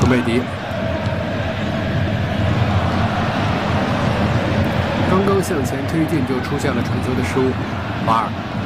贝迪刚刚向前推进，就出现了传球的失误。巴尔